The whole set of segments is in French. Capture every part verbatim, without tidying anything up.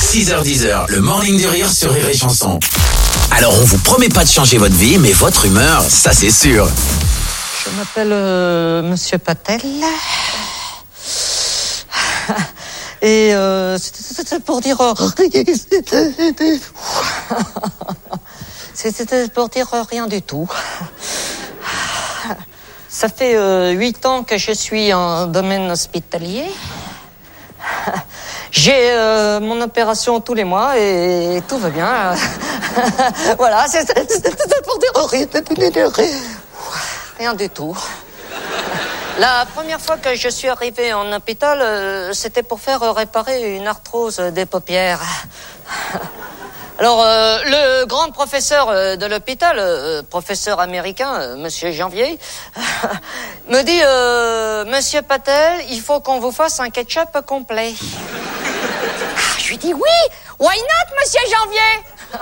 six heures dix, le Morning du Rire sur Rire et Chanson. Alors on vous promet pas de changer votre vie, mais votre humeur, ça c'est sûr. Je m'appelle euh, Monsieur Patel. Et euh, c'était pour dire... C'était pour dire rien du tout. Ça fait euh, huit ans que je suis en domaine hospitalier. J'ai euh, mon opération tous les mois et tout va bien. Voilà, c'est, c'est, c'est pour dire rien, rien du tout. La première fois que je suis arrivé en hôpital, euh, c'était pour faire réparer une arthrose des paupières. Alors, euh, le grand professeur euh, de l'hôpital, euh, professeur américain, euh, Monsieur Janvier, me dit euh, « Monsieur Patel, il faut qu'on vous fasse un ketchup complet. » Ah, je lui dis « Oui, why not, Monsieur Janvier ?»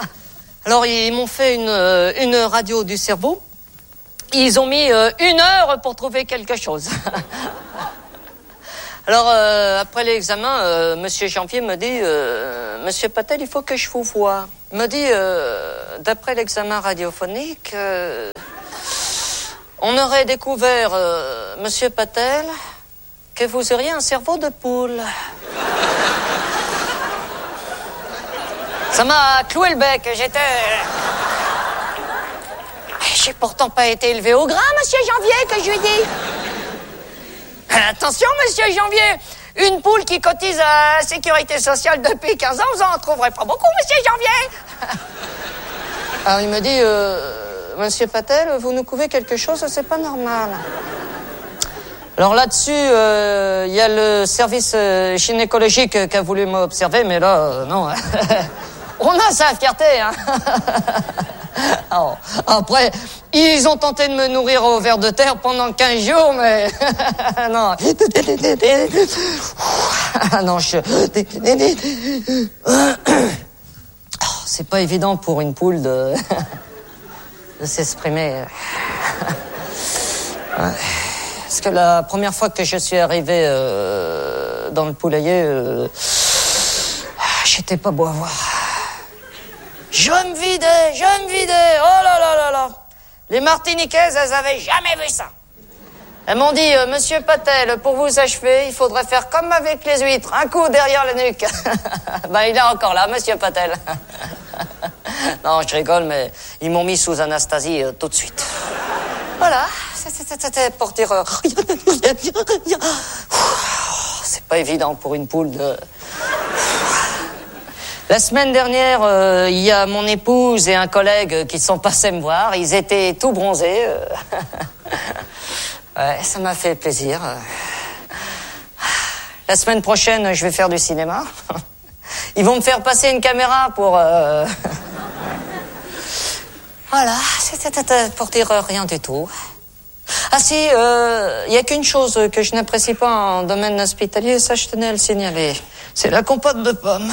Alors, ils m'ont fait une, une radio du cerveau. Ils ont mis euh, une heure pour trouver quelque chose. Alors, euh, après l'examen, euh, Monsieur Janvier me dit euh, « Monsieur Patel, il faut que je vous voie. » Il me dit, euh, d'après l'examen radiophonique, euh, on aurait découvert, euh, Monsieur Patel, que vous auriez un cerveau de poule. Ça m'a cloué le bec, j'étais... J'ai pourtant pas été élevé au grain, Monsieur Janvier, que je lui dis. Attention, Monsieur Janvier, une poule qui cotise à la Sécurité sociale depuis quinze ans, vous en trouverez pas beaucoup, Monsieur Janvier. Alors il me dit, euh, Monsieur Patel, vous nous couvez quelque chose, c'est pas normal. Alors là-dessus, il euh, y a le service euh, gynécologique qui a voulu m'observer, mais là, euh, non. On a sa fierté, hein. Alors, après, ils ont tenté de me nourrir au ver de terre pendant quinze jours, mais... non. non, je... C'est pas évident pour une poule de... de s'exprimer. Parce que la première fois que je suis arrivé euh, dans le poulailler, euh, j'étais pas beau à voir. Je me vidais, je me vidais, oh là là là là. Les Martiniquaises, elles avaient jamais vu ça. Elles m'ont dit, euh, Monsieur Patel, pour vous achever, il faudrait faire comme avec les huîtres, un coup derrière la nuque. Ben, il est encore là, Monsieur Patel. Non, je rigole, mais ils m'ont mis sous Anastasie euh, tout de suite. Voilà, c'était pour dire... Euh, c'est pas évident pour une poule de... La semaine dernière, il euh, y a mon épouse et un collègue qui sont passés me voir. Ils étaient tout bronzés. Euh. Ouais, ça m'a fait plaisir. La semaine prochaine, je vais faire du cinéma. Ils vont me faire passer une caméra pour... Euh... Voilà, c'était pour dire rien du tout. Ah si, il euh, y a qu'une chose que je n'apprécie pas en domaine hospitalier, ça je tenais à le signaler. C'est la compote de pommes.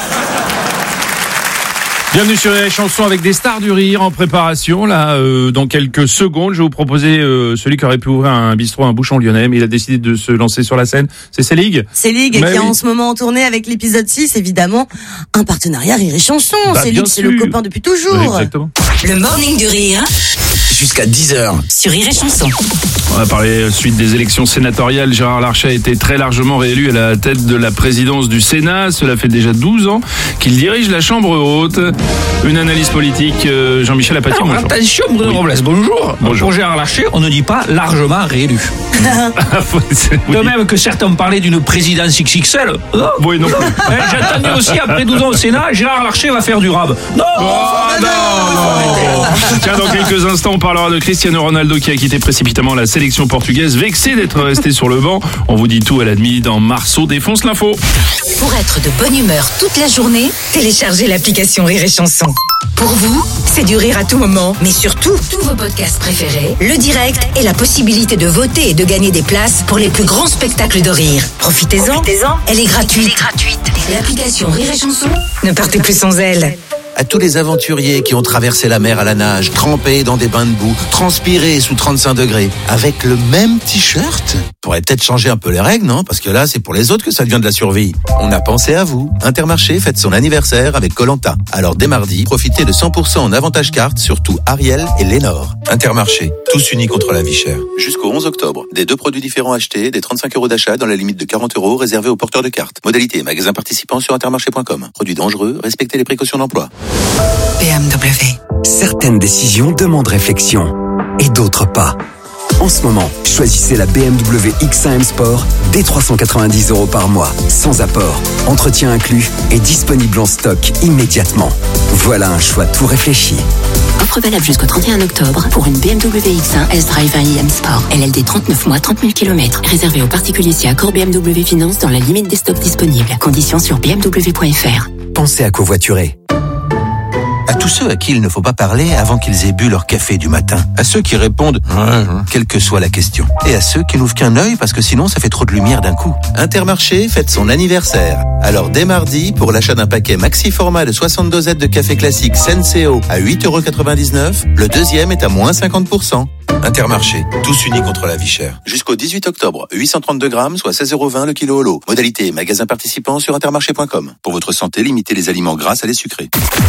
Bienvenue sur les chansons avec des stars du rire en préparation. Là, euh, dans quelques secondes, je vais vous proposer euh, celui qui aurait pu ouvrir un bistrot, un bouchon lyonnais, mais il a décidé de se lancer sur la scène. C'est Célig. Célig qui oui. est en ce moment en tournée avec l'épisode six, évidemment. Un partenariat Rire et Chanson. Bah, Célig, c'est le copain depuis toujours. Oui, exactement. Le Morning du Rire. Jusqu'à dix heures. Sur Rire et Chanson. On va parler suite des élections sénatoriales. Gérard Larcher a été très largement réélu à la tête de la présidence du Sénat. Cela fait déjà douze ans qu'il dirige la Chambre haute. Une analyse politique, euh, Jean-Michel Apathy. Alors, bonjour. Attention, Bruno oui. Robles, bonjour. bonjour. Pour Gérard Larcher, on ne dit pas largement réélu. De même que certains ont parlé d'une présidence X X L. Non. Oui, non plus. J'ai entendu aussi, après douze ans au Sénat, Gérard Larcher va faire du rab. Non, oh, non, non. Tiens, dans quelques instants, on parlera de Cristiano Ronaldo qui a quitté précipitamment la sélection portugaise, vexé d'être resté sur le banc. On vous dit tout à la demi dans Marceau défonce l'info. Pour être de bonne humeur toute la journée, téléchargez l'application Rire et Chanson. Pour vous, c'est du rire à tout moment, mais surtout, tous vos podcasts préférés, le direct et la possibilité de voter et de gagner des places pour les plus grands spectacles de rire. Profitez-en, Profitez-en. Elle est gratuite. Elle est gratuite. L'application Rire et Chanson, ne partez plus sans elle. À tous les aventuriers qui ont traversé la mer à la nage, trempés dans des bains de boue, transpirés sous trente-cinq degrés, avec le même t-shirt. Faudrait peut-être changer un peu les règles, non? Parce que là, c'est pour les autres que ça devient de la survie. On a pensé à vous. Intermarché fête son anniversaire avec Koh-Lanta. Alors dès mardi, profitez de cent pour cent en avantage carte sur tout Ariel et Lénore. Intermarché, tous unis contre la vie chère. Jusqu'au onze octobre, des deux produits différents achetés, des trente-cinq euros d'achat dans la limite de quarante euros réservés aux porteurs de cartes. Modalité et magasin participants sur intermarché point com. Produits dangereux, respectez les précautions d'emploi. B M W. Certaines décisions demandent réflexion et d'autres pas. En ce moment, choisissez la B M W X un M Sport dès trois cent quatre-vingt-dix euros par mois, sans apport, entretien inclus et disponible en stock immédiatement. Voilà un choix tout réfléchi. Offre valable jusqu'au trente et un octobre pour une B M W X un S-Drive un i M Sport. L L D trente-neuf mois, trente mille kilomètres. Réservé aux particuliers si accord B M W Finance dans la limite des stocks disponibles. Conditions sur b m w point f r. Pensez à covoiturer. À tous ceux à qui il ne faut pas parler avant qu'ils aient bu leur café du matin. À ceux qui répondent ouais, quelle que soit la question. Et à ceux qui n'ouvrent qu'un œil parce que sinon ça fait trop de lumière d'un coup. Intermarché fête son anniversaire. Alors dès mardi, pour l'achat d'un paquet maxi format de soixante dosettes de café classique Senseo à huit euros quatre-vingt-dix-neuf, le deuxième est à moins cinquante pour cent. Intermarché, tous unis contre la vie chère. Jusqu'au dix-huit octobre, huit cent trente-deux grammes, soit seize euros vingt le kilo au lot. Modalité et magasin participant sur intermarché point com. Pour votre santé, limitez les aliments gras à les sucrés.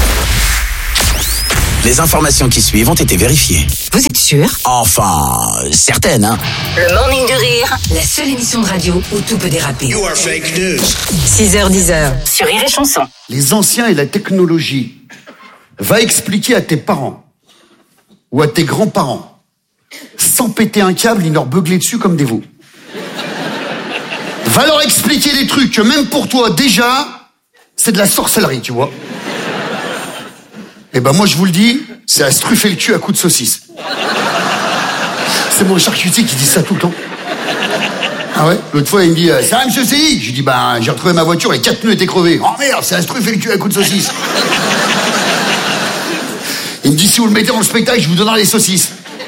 Les informations qui suivent ont été vérifiées. Vous êtes sûr? Enfin, certaines, hein. Le Morning du Rire, la seule émission de radio où tout peut déraper. You are fake news. six heures dix sur Rire et Chanson. Les anciens et la technologie. Va expliquer à tes parents ou à tes grands-parents, sans péter un câble ni leur beugler dessus comme des veaux. Va leur expliquer des trucs que même pour toi, déjà, c'est de la sorcellerie, tu vois. Eh ben moi je vous le dis, c'est à se truffer le cul à coups de saucisse. C'est mon charcutier qui dit ça tout le temps. Ah ouais? L'autre fois il me dit, ça va monsieur C I? Je lui dis, ben j'ai retrouvé ma voiture et quatre pneus étaient crevés. Oh merde, c'est à se truffer le cul à coups de saucisse. Il me dit, si vous le mettez dans le spectacle, je vous donnerai les saucisses.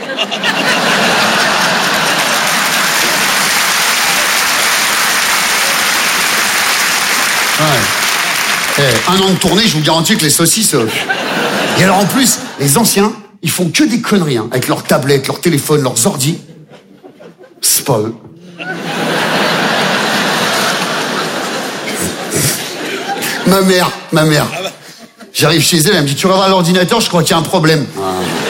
Ouais. Eh, un an de tournée, je vous garantis que les saucisses... Euh... Et alors en plus, les anciens, ils font que des conneries, hein, avec leurs tablettes, leurs téléphones, leurs ordis. C'est pas eux. Ma mère, ma mère. J'arrive chez elle, elle me dit, tu vas voir l'ordinateur, je crois qu'il y a un problème. Ah.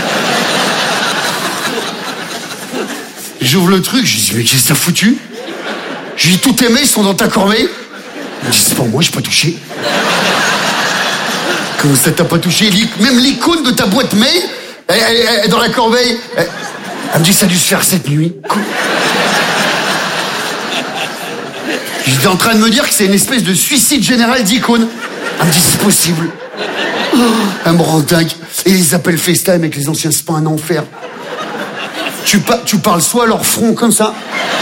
J'ouvre le truc, je dis, mais qu'est-ce que t'as foutu? Je lui dis, tous tes mails sont dans ta corbeille. Elle me dit, c'est pas moi, j'ai pas touché. Comment ça t'a pas touché? Même l'icône de ta boîte mail, elle, elle, elle, dans la corbeille. Elle, elle me dit, ça a dû se faire cette nuit. J'étais en train de me dire que c'est une espèce de suicide général d'icônes. Elle me dit, c'est possible. Oh, elle me rend dingue. Et les appels FaceTime avec les anciens, c'est pas un enfer. Tu, pa- tu parles soit leur front comme ça,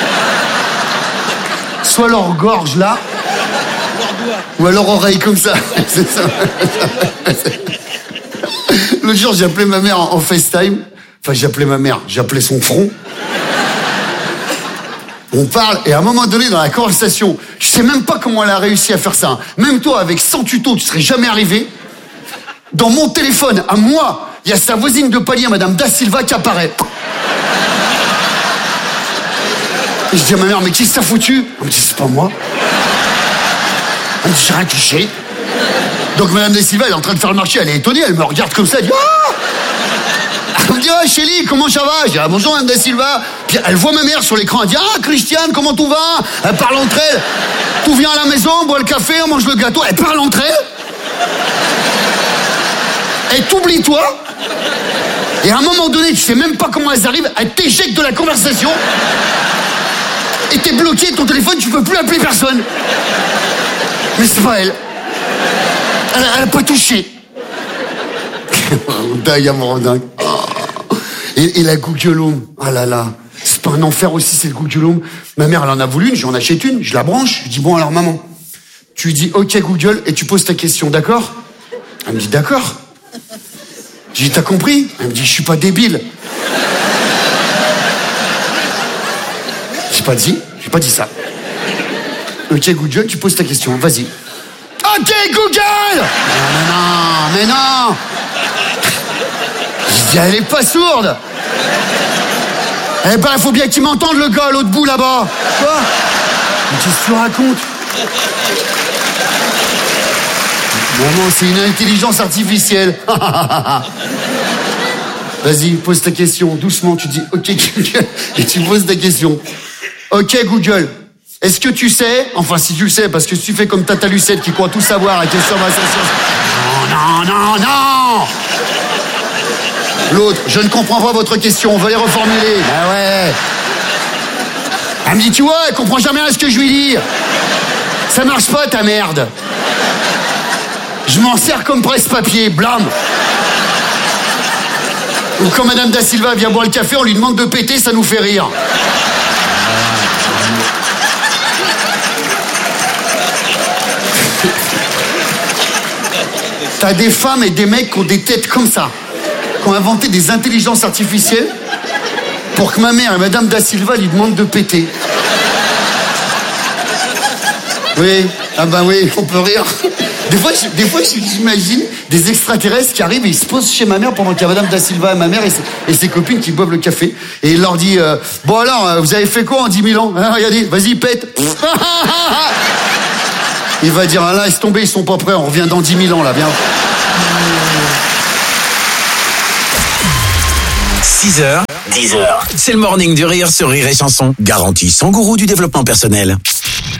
soit leur gorge là, ou alors oreille comme ça. C'est ça. L'autre jour, j'ai appelé ma mère en, en FaceTime. Enfin, j'ai appelé ma mère, j'ai appelé son front. On parle, et à un moment donné, dans la conversation, je sais même pas comment elle a réussi à faire ça. Même toi, avec cent tutos, tu serais jamais arrivé. Dans mon téléphone, à moi, il y a sa voisine de palier, Madame Da Silva, qui apparaît. Et je dis à ma mère, mais qui s'est foutu? Elle me dit, c'est pas moi. Elle me dit, j'ai rien touché. Donc Madame Da Silva, elle est en train de faire le marché, elle est étonnée, elle me regarde comme ça, elle dit, ah! Elle me dit, ah, Chélie, comment ça va? Je dis, ah, bonjour Madame Da Silva. Puis elle voit ma mère sur l'écran, elle dit, ah, Christiane, comment tout va? Elle parle entre elles. Tout vient à la maison, on boit le café, on mange le gâteau. Elle parle entre elles. Elle t'oublie toi. Et à un moment donné, tu sais même pas comment elles arrivent, elles t'éjectent de la conversation. Et t'es bloqué, ton téléphone, tu peux plus appeler personne. Mais c'est pas elle. Elle, elle a pas touché. Dingue, amour dingue. Oh. Et, et la Google Home, ah là là, c'est pas un enfer aussi, c'est le Google Home. Ma mère, elle en a voulu une, j'en achète une, je la branche, je dis, bon alors maman, tu lui dis, ok Google, et tu poses ta question, d'accord? Elle me dit, d'accord. Je dis, t'as compris? Elle me dit, je suis pas débile. J'ai pas dit, j'ai pas dit ça. Ok Google, tu poses ta question, vas-y. Ah, Ok, Google. Non, non, mais non. Je dis, elle est pas sourde. Eh ben, faut bien qu'il m'entende, le gars, à l'autre bout, là-bas. Quoi? Mais qu'est-ce que tu racontes? Maman, c'est une intelligence artificielle. Vas-y, pose ta question, doucement, tu dis « Ok, Google » et tu poses ta question. « Ok, Google, est-ce que tu sais, enfin si tu le sais, parce que si tu fais comme Tata Lucette qui croit tout savoir et qui est sur ma station... Non, non, non, non. L'autre, je ne comprends pas votre question, on va les reformuler. Ah ouais. Elle me dit, tu vois, elle comprend jamais ce que je lui dis. Ça marche pas, ta merde. Je m'en sers comme presse-papier, blâme. Ou quand Madame Da Silva vient boire le café, on lui demande de péter, ça nous fait rire. T'as des femmes et des mecs qui ont des têtes comme ça, qui ont inventé des intelligences artificielles pour que ma mère et Madame Da Silva lui demandent de péter. Oui, ah bah oui, on peut rire. Des fois, je, des fois, j'imagine des extraterrestres qui arrivent et ils se posent chez ma mère pendant qu'il y a Madame Da Silva et ma mère et ses, et ses copines qui boivent le café. Et il leur dit euh, bon alors, vous avez fait quoi en dix mille ans, hein, regardez, vas-y, pète. Il va dire ah là, laisse tomber, ils sont pas prêts, on revient dans dix mille ans là, viens. six heures, dix heures. C'est le morning du rire sur Rire et Chanson. Garantie sans gourou du développement personnel.